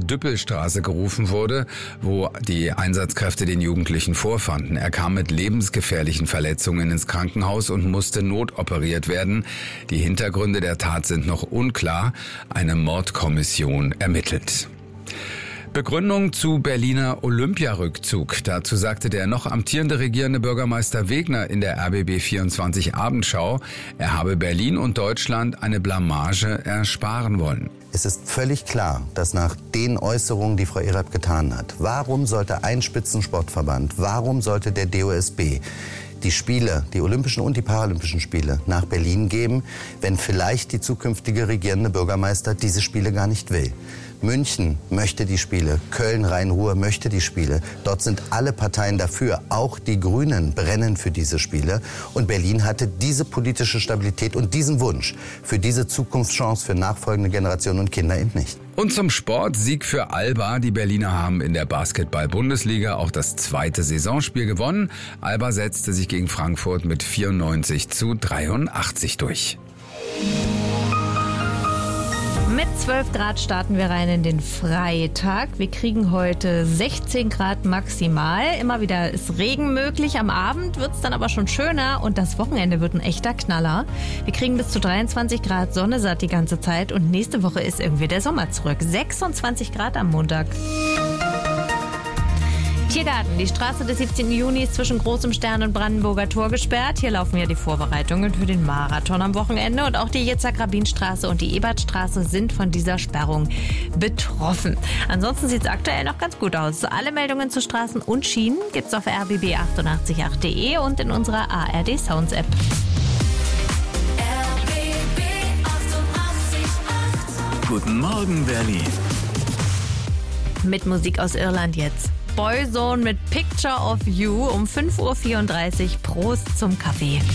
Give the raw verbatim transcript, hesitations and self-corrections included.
Düppelstraße gerufen wurde, wo die Einsatzkräfte den Jugendlichen vorfanden. Er kam mit lebensgefährlichen Verletzungen ins Krankenhaus und musste notoperiert werden. Die Hintergründe der Tat sind noch unklar. Eine Mordkommission ermittelt. Begründung zu Berliner Olympiarückzug. Dazu sagte der noch amtierende regierende Bürgermeister Wegner in der R B B vierundzwanzig Abendschau, er habe Berlin und Deutschland eine Blamage ersparen wollen. Es ist völlig klar, dass nach den Äußerungen, die Frau Erab getan hat, warum sollte ein Spitzensportverband, warum sollte der D O S B die Spiele, die Olympischen und die Paralympischen Spiele nach Berlin geben, wenn vielleicht die zukünftige regierende Bürgermeister diese Spiele gar nicht will. München möchte die Spiele, Köln, Rhein-Ruhr möchte die Spiele. Dort sind alle Parteien dafür, auch die Grünen brennen für diese Spiele. Und Berlin hatte diese politische Stabilität und diesen Wunsch für diese Zukunftschance für nachfolgende Generationen und Kinder eben nicht. Und zum Sport, Sieg für Alba. Die Berliner haben in der Basketball-Bundesliga auch das zweite Saisonspiel gewonnen. Alba setzte sich gegen Frankfurt mit vierundneunzig zu dreiundachtzig durch. Mit zwölf Grad starten wir rein in den Freitag. Wir kriegen heute sechzehn Grad maximal. Immer wieder ist Regen möglich. Am Abend wird es dann aber schon schöner und das Wochenende wird ein echter Knaller. Wir kriegen bis zu dreiundzwanzig Grad Sonne satt die ganze Zeit und nächste Woche ist irgendwie der Sommer zurück. sechsundzwanzig Grad am Montag. Tiergarten. Die Straße des siebzehnten Juni ist zwischen Großem Stern und Brandenburger Tor gesperrt. Hier laufen ja die Vorbereitungen für den Marathon am Wochenende. Und auch die Yitzhak-Rabin-Straße und die Ebertstraße sind von dieser Sperrung betroffen. Ansonsten sieht es aktuell noch ganz gut aus. Alle Meldungen zu Straßen und Schienen gibt es auf r b b achtundachtzig punkt acht punkt de und in unserer A R D Sounds App. R B B achtundachtzig Komma acht. Guten Morgen, Berlin. Mit Musik aus Irland jetzt. Boyzone mit Picture of You um fünf Uhr vierunddreißig. Prost zum Kaffee.